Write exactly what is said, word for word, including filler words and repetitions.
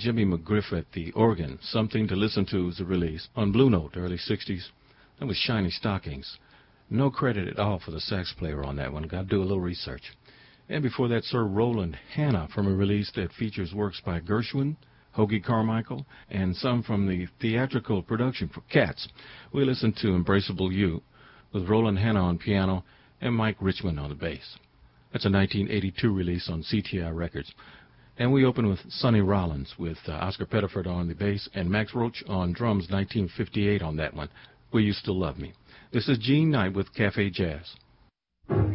Jimmy McGriff at the organ. Something to Listen To is a release. On Blue Note, early sixties. That was Shiny Stockings. No credit at all for the sax player on that one. Got to do a little research. And before that, Sir Roland Hanna from a release that features works by Gershwin, Hoagy Carmichael, and some from the theatrical production for Cats. We listened to Embraceable You with Roland Hanna on piano and Mike Richmond on the bass. That's a nineteen eighty-two release on C T I Records. And we open with Sonny Rollins with uh, Oscar Pettiford on the bass and Max Roach on drums, nineteen fifty-eight on that one. Will You Still Love Me? This is Gene Knight with Cafe Jazz.